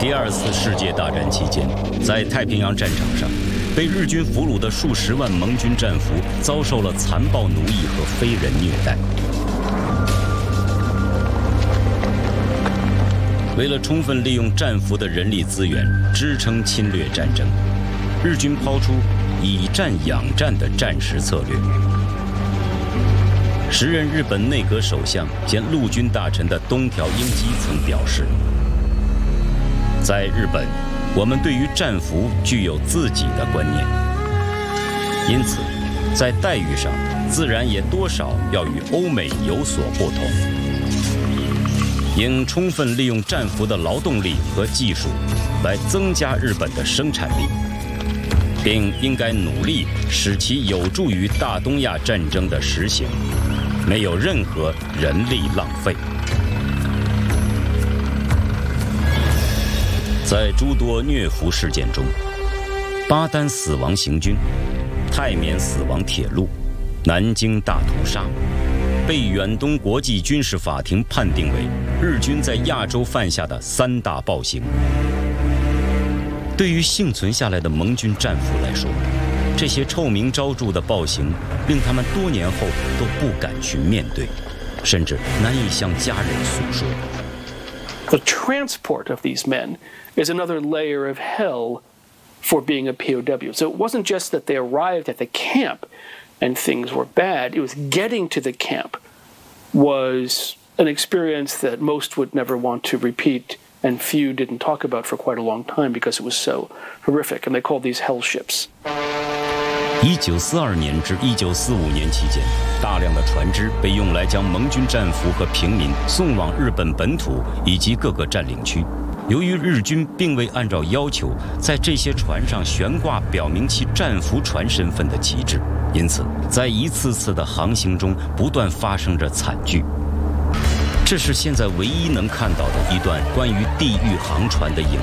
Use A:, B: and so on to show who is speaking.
A: 第2次世界大战期间，在太平洋战场上，被日军俘虏的数十万盟军战俘遭受了残暴奴役和非人虐待。为了充分利用战俘的人力资源支撑侵略战争，日军抛出以战养战的战时策略。时任日本内阁首相兼陆军大臣的东条英机曾表示，在日本，我们对于战俘具有自己的观念，因此，在待遇上自然也多少要与欧美有所不同。应充分利用战俘的劳动力和技术，来增加日本的生产力，并应该努力使其有助于大东亚战争的实行，没有任何人力浪费。在诸多虐俘事件中，巴丹死亡行军、泰缅死亡铁路、南京大屠杀，被远东国际军事法庭判定为日军在亚洲犯下的3大暴行。对于幸存下来的盟军战俘来说，这些臭名昭著的暴行令他们多年后都不敢去面对，甚至难以向家人诉说。
B: The transport of these men is another layer of hell for being a POW. So it wasn't just that they arrived at the camp and things were bad. It was getting to the camp was an experience that most would never want to repeat, and few didn't talk about for quite a long time because it was so horrific, and they called these hell ships.
A: 1942年至1945年期间，大量的船只被用来将盟军战俘和平民送往日本本土以及各个占领区。由于日军并未按照要求在这些船上悬挂表明其战俘船身份的旗帜，因此在一次次的航行中不断发生着惨剧。这是现在唯一能看到的一段关于地狱航船的影